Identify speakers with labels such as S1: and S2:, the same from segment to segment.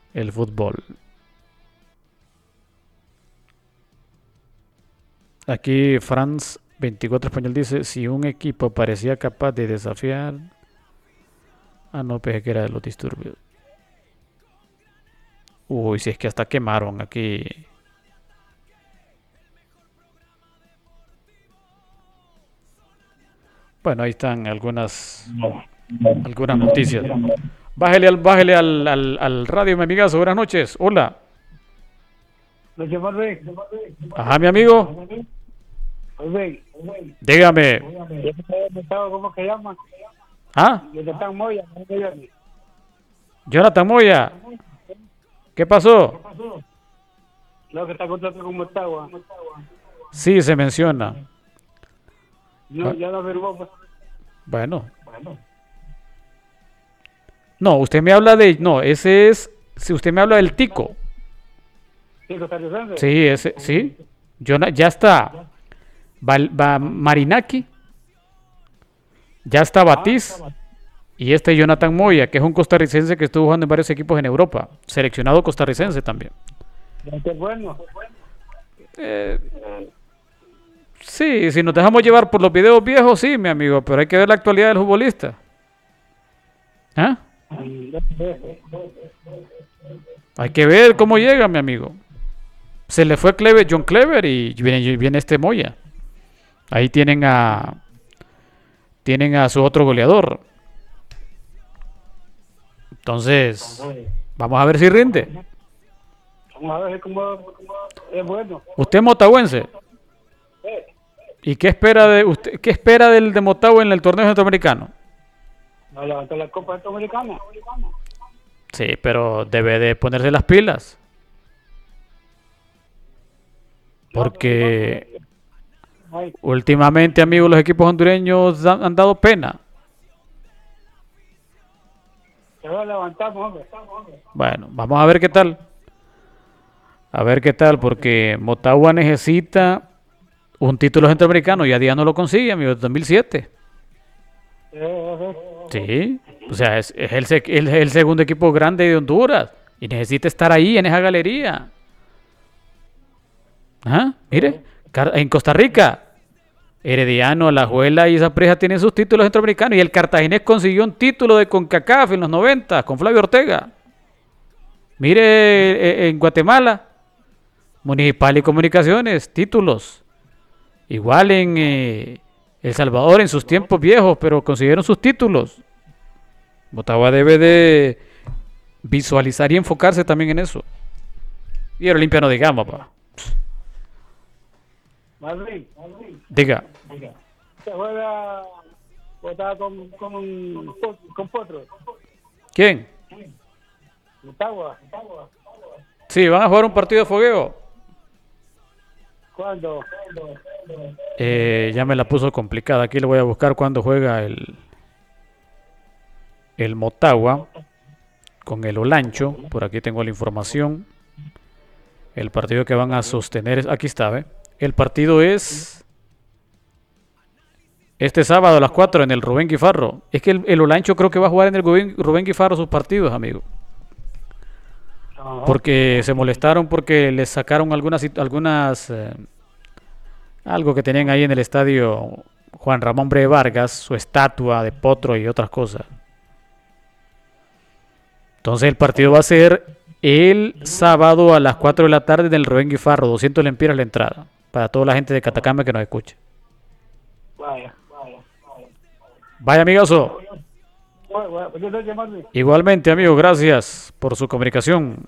S1: el fútbol. Aquí Franz 24 Español dice, si un equipo parecía capaz de desafiar... Ah, no, pensé que era de los disturbios. Uy, si es que hasta quemaron aquí. Bueno, ahí están algunas noticias. Bájele al radio, mi amigazo. Buenas noches. Hola. Ajá, mi amigo.
S2: Oye,
S1: Dígame.
S2: ¿cómo se llama?
S1: ¿Ah?
S2: Jonathan Moya.
S1: Jonathan Moya. ¿Qué pasó?
S2: Lo que está contratado con Motagua.
S1: Sí, se menciona.
S2: No, ya lo firmó. Pues.
S1: Bueno. No, usted me habla de... No, ese es... Si usted me habla del Tico.
S2: Sí, costarricense.
S1: Sí, ese... Sí. Ya está. Va Marinaki. Ya está Batiz. Y este Jonathan Moya, que es un costarricense que estuvo jugando en varios equipos en Europa. Seleccionado costarricense también.
S2: Qué bueno.
S1: Sí, si nos dejamos llevar por los videos viejos, sí, mi amigo, pero hay que ver la actualidad del futbolista. ¿Ah? Hay que ver cómo llega, mi amigo. Se le fue John Clever y viene este Moya. Ahí tienen a su otro goleador. Entonces, vamos a ver si rinde.
S2: Vamos a ver cómo es bueno.
S1: ¿Usted es motahuense? ¿Y qué espera del de Motagua en el torneo centroamericano?
S2: ¿No levantó la Copa Centroamericana?
S1: Sí, pero debe de ponerse las pilas. Porque últimamente, amigos, los equipos hondureños han dado pena.
S2: Ya levantamos, hombre.
S1: Bueno, vamos a ver qué tal. A ver qué tal, porque Motagua necesita un título centroamericano. Ya día no lo consigue, amigo, desde 2007. Sí, o sea, es el segundo equipo grande de Honduras. Y necesita estar ahí en esa galería. ¿Ah? Mire, en Costa Rica, Herediano, Alajuela y Saprissa tienen sus títulos centroamericanos. Y el Cartaginés consiguió un título de CONCACAF en los 90 con Flavio Ortega. Mire, en Guatemala, Municipal y Comunicaciones, títulos. Igual en El Salvador en sus tiempos viejos, pero consiguieron sus títulos. Motagua debe de visualizar y enfocarse también en eso. Y el Olimpia no digamos, pa.
S2: Marlene,
S1: Diga.
S2: se juega votada con Potro.
S1: ¿Quién?
S2: Motagua.
S1: Sí, van a jugar un partido de fogueo.
S2: ¿Cuándo?
S1: Ya me la puso complicada. Aquí le voy a buscar cuándo juega el Motagua con el Olancho. Por aquí tengo la información. El partido que van a sostener es... Aquí está, ¿ve? El partido es este sábado a las 4 en el Rubén Guifarro. Es que el Olancho creo que va a jugar en el Rubén Guifarro sus partidos, amigo. Porque se molestaron porque les sacaron algunas algo que tenían ahí en el estadio Juan Ramón Breve Vargas, su estatua de potro y otras cosas. Entonces el partido va a ser el sábado a las 4 de la tarde en el Rubén Guifarro, 200 lempiras la entrada, para toda la gente de Catacama que nos escuche. Vaya, amigazo. Igualmente, amigo, gracias por su comunicación.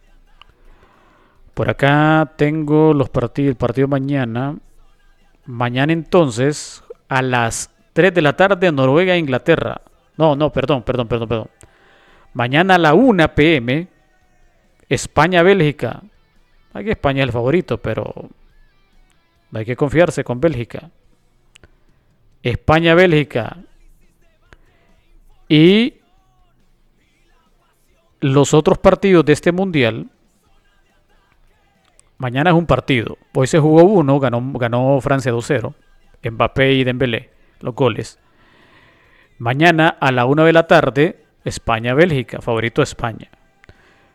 S1: Por acá tengo el partido mañana. Mañana entonces, a las 3 de la tarde, Noruega e Inglaterra. No, perdón. Mañana a la 1 p.m., España-Bélgica. Aquí España es el favorito, pero no hay que confiarse con Bélgica. España-Bélgica. Y los otros partidos de este mundial. Mañana es un partido. Hoy se jugó uno, ganó Francia 2-0. Mbappé y Dembélé, los goles. Mañana a la 1 de la tarde, España-Bélgica, favorito España.